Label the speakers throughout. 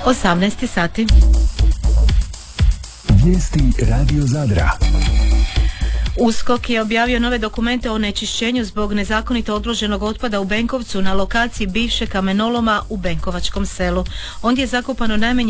Speaker 1: 18 sati.
Speaker 2: Vijesti Radio Zadra.
Speaker 1: USKOK je objavio nove dokumente o onečišćenju zbog nezakonito odloženog otpada u Benkovcu na lokaciji bivšeg kamenoloma u Benkovačkom selu. Ondje je zakopano najmanje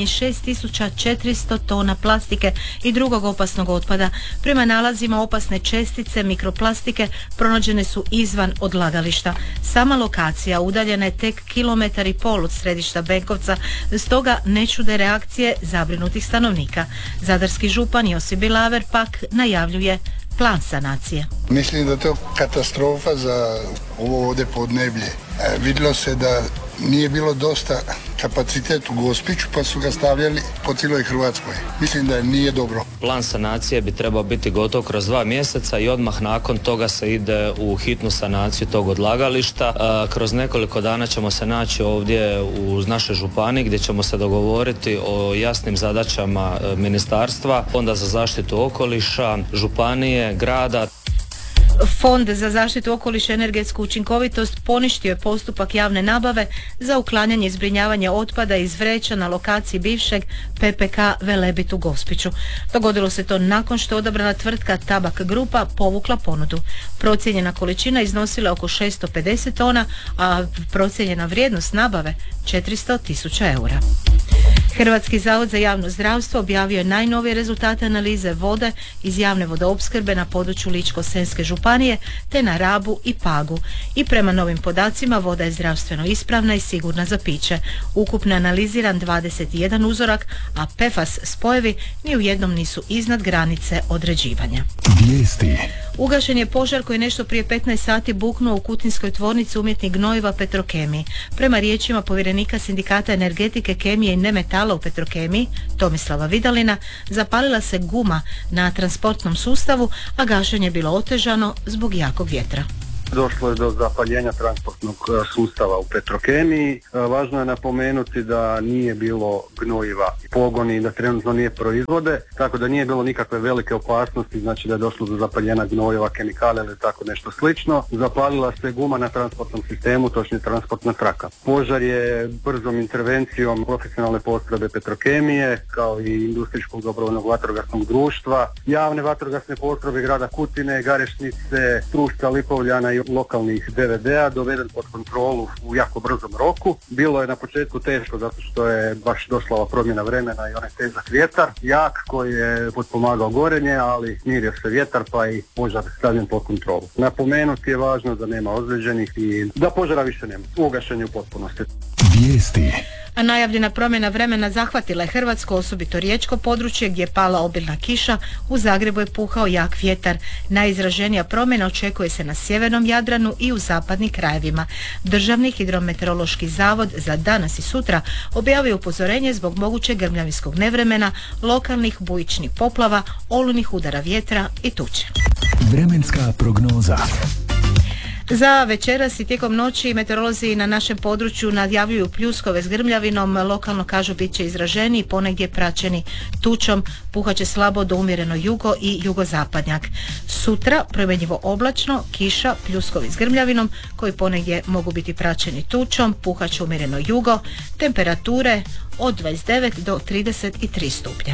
Speaker 1: 6400 tona plastike i drugog opasnog otpada. Prema nalazima opasne čestice mikroplastike pronađene su izvan odlagališta. Sama lokacija udaljena je tek 1,5 km od središta Benkovca, stoga ne čude reakcije zabrinutih stanovnika. Zadarski župan Josip Bilaver pak najavljuje plan sanacije.
Speaker 3: Mislim da je to katastrofa za ovo ovdje podneblje. Vidjelo se da nije bilo dosta kapacitet u Gospiću pa su ga stavljali po cijeloj Hrvatskoj. Mislim da nije dobro.
Speaker 4: Plan sanacije bi trebao biti gotov kroz 2 mjeseca i odmah nakon toga se ide u hitnu sanaciju tog odlagališta. Kroz nekoliko dana ćemo se naći ovdje u našoj županiji gdje ćemo se dogovoriti o jasnim zadaćama ministarstva, Fonda za zaštitu okoliša, županije, grada.
Speaker 1: Fond za zaštitu okoliša i energetsku učinkovitost poništio je postupak javne nabave za uklanjanje i zbrinjavanje otpada iz vreća na lokaciji bivšeg PPK Velebit u Gospiću. Dogodilo se to nakon što je odabrana tvrtka Tabak Grupa povukla ponudu. Procijenjena količina iznosila oko 650 tona, a procijenjena vrijednost nabave 400.000 eura. Hrvatski zavod za javno zdravstvo objavio je najnovije rezultate analize vode iz javne vodoopskrbe na području Ličko-senjske županije te na Rabu i Pagu. I prema novim podacima voda je zdravstveno ispravna i sigurna za piće. Ukupno je analiziran 21 uzorak, a PFAS spojevi ni u jednom nisu iznad granice određivanja.
Speaker 2: Vijesti.
Speaker 1: Ugašen je požar koji je nešto prije 15 sati buknuo u kutinskoj tvornici umjetnih gnojiva Petrokemiji. Prema riječima povjerenika sindikata energetike, kemije i nemetala u Petrokemiji, Tomislava Vidalina, zapalila se guma na transportnom sustavu, a gašenje je bilo otežano zbog jakog vjetra.
Speaker 5: Došlo je do zapaljenja transportnog sustava u Petrokemiji. Važno je napomenuti da nije bilo gnojiva i pogoni, da trenutno nije proizvode, tako da nije bilo nikakve velike opasnosti, znači da je došlo do zapaljenja gnojeva, kemikalija ili tako nešto slično. Zapalila se guma na transportnom sistemu, točnije transportna traka. Požar je brzom intervencijom profesionalne postrojbe Petrokemije, kao i industrijskog dobrovoljnog vatrogasnog društva, javne vatrogasne postrojbe grada Kutine, Garešnice, Strušca, Lipovljana i lokalnih DVD-a doveden pod kontrolu u jako brzom roku. Bilo je na početku teško zato što je baš došla ova promjena vremena i onaj težak vjetar, jak koji je potpomagao gorenje, ali smirio se vjetar pa i požar stavljen pod kontrolu. Napomenuti je važno da nema ozlijeđenih i da požara više nema. Ugašenje u potpunosti.
Speaker 2: Vijesti.
Speaker 1: A najavljena promjena vremena zahvatila je Hrvatsko, osobito riječko područje gdje je pala obilna kiša, u Zagrebu je puhao jak vjetar. Najizraženija promjena očekuje se na sjevernom Jadranu i u zapadnim krajevima. Državni hidrometeorološki zavod za danas i sutra objavio upozorenje zbog mogućeg grmljavinskog nevremena, lokalnih bujičnih poplava, olujnih udara vjetra i tuče.
Speaker 2: Vremenska prognoza.
Speaker 1: Za večeras i tijekom noći meteorolozi na našem području najavljuju pljuskove s grmljavinom, lokalno kažu bit će izraženi i ponegdje praćeni tučom, puhat će slabo do umjereno jugo i jugozapadnjak. Sutra promjenjivo oblačno, kiša, pljuskovi s grmljavinom koji ponegdje mogu biti praćeni tučom, puhat će umjereno jugo, temperature od 29 do 33 stupnja.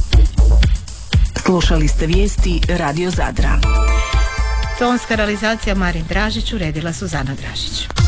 Speaker 6: Slušali ste vijesti Radio Zadra.
Speaker 1: Tonska realizacija Marin Dražić, uredila Suzana Dražić.